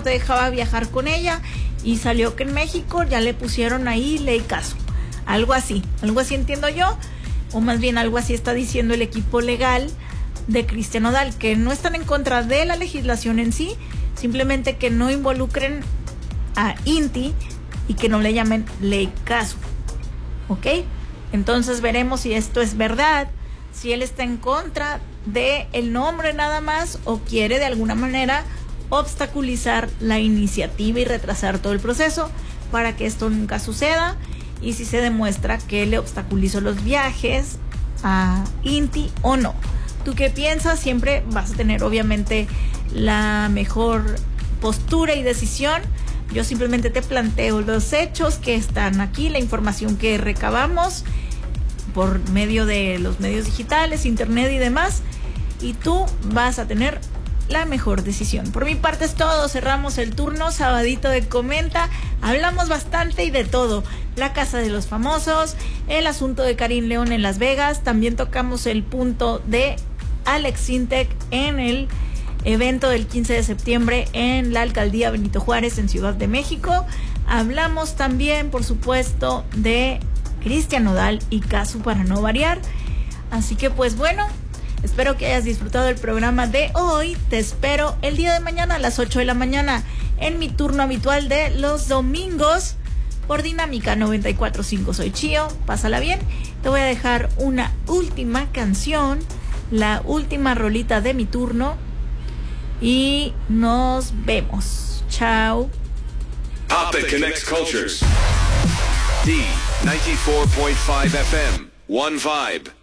te dejaba viajar con ella, y salió que en México ya le pusieron ahí ley Casu. Algo así entiendo yo, o más bien algo así está diciendo el equipo legal de Cristian Nodal, que no están en contra de la legislación en sí, simplemente que no involucren a Inti y que no le llamen ley Casu. ¿Ok? Entonces veremos si esto es verdad, si él está en contra de el nombre nada más o quiere de alguna manera obstaculizar la iniciativa y retrasar todo el proceso para que esto nunca suceda, y si se demuestra que le obstaculizó los viajes a Inti o no. ¿Tú qué piensas? Siempre vas a tener obviamente la mejor postura y decisión. Yo simplemente te planteo los hechos que están aquí, la información que recabamos por medio de los medios digitales, internet y demás, y tú vas a tener la mejor decisión. Por mi parte es todo, cerramos el turno sabadito de Comenta, hablamos bastante y de todo, la casa de los famosos, el asunto de Karim León en Las Vegas, también tocamos el punto de Alex Sintek en el evento del 15 de septiembre en la alcaldía Benito Juárez en Ciudad de México, hablamos también por supuesto de Cristian Nodal y Casu para no variar, así que pues bueno, espero que hayas disfrutado el programa de hoy. Te espero el día de mañana a las 8 de la mañana en mi turno habitual de los domingos por Dinámica 94.5. Soy Chío, pásala bien. Te voy a dejar una última canción, la última rolita de mi turno, y nos vemos. Chao. Pop that connects cultures. D94.5 FM. One vibe.